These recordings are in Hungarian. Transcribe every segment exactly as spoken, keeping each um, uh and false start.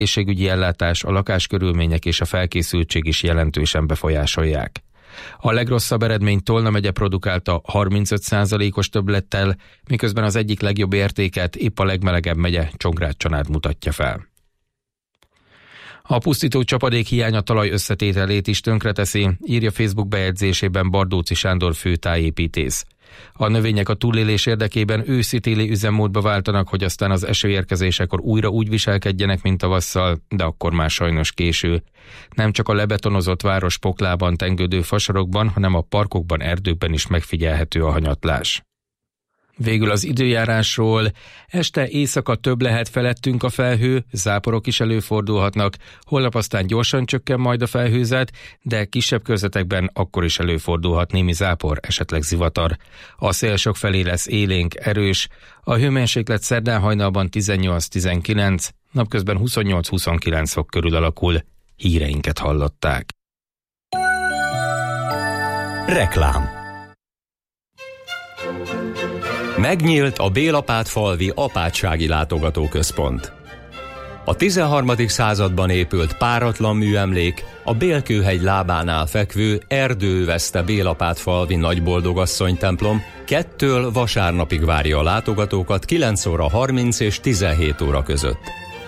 egészségügyi ellátás, a lakáskörülmények és a felkészültség is jelentősen befolyásolják. A legrosszabb eredményt Tolna megye produkálta harmincöt százalékos többlettel, miközben az egyik legjobb értéket épp a legmelegebb megye, Csongrád-Csanád mutatja fel. A pusztító csapadék hiány a talaj összetételét is tönkreteszi, írja Facebook bejegyzésében Bardóczy Sándor főtájépítész. A növények a túlélés érdekében őszi-téli üzemmódba váltanak, hogy aztán az esőérkezésekor újra úgy viselkedjenek, mint tavasszal, de akkor már sajnos késő. Nem csak a lebetonozott város poklában tengődő fasarokban, hanem a parkokban, erdőkben is megfigyelhető a hanyatlás. Végül az időjárásról. Este éjszaka több lehet felettünk a felhő, záporok is előfordulhatnak, holnap aztán gyorsan csökken majd a felhőzet, de kisebb körzetekben akkor is előfordulhat némi zápor, esetleg zivatar. A szél sokfelé lesz élénk, erős, a hőmérséklet szerdán hajnalban tizennyolc-tizenkilenc, napközben huszonnyolc-huszonkilenc fok körül alakul. Híreinket hallották. Reklám. Megnyílt a Bélapátfalvi Apátsági Látogatóközpont. A tizenharmadik században épült páratlan műemlék a Bélkőhegy lábánál fekvő erdőveszte Bélapátfalvi Nagyboldogasszony templom kettől vasárnapig várja a látogatókat kilenc óra harminc és tizenhét óra között.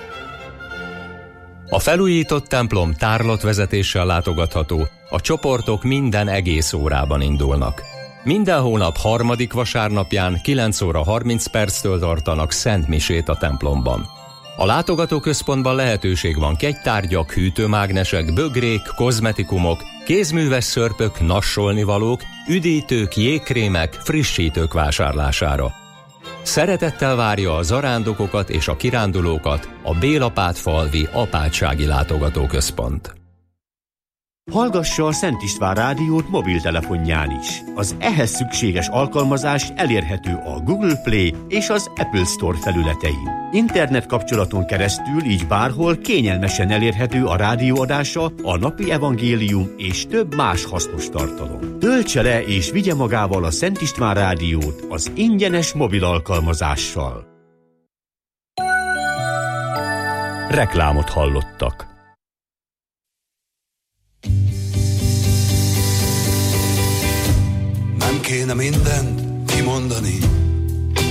A felújított templom tárlatvezetéssel látogatható, a csoportok minden egész órában indulnak. Minden hónap harmadik vasárnapján kilenc óra harminc perctől tartanak szentmisét a templomban. A látogatóközpontban lehetőség van kegytárgyak, hűtőmágnesek, bögrék, kozmetikumok, kézműves szörpök, nassolnivalók, üdítők, jégkrémek, frissítők vásárlására. Szeretettel várja a zarándokokat és a kirándulókat a Bélapátfalvi Apátsági Látogatóközpont. Hallgassa a Szent István rádiót mobiltelefonján is. Az ehhez szükséges alkalmazás elérhető a Google Play és az Apple Store felületein. Internet kapcsolaton keresztül így bárhol kényelmesen elérhető a rádióadása, a napi evangélium és több más hasznos tartalom. Töltse le és vigye magával a Szent István rádiót az ingyenes mobil alkalmazással. Reklámot hallottak. Nem kéne mindent kimondani,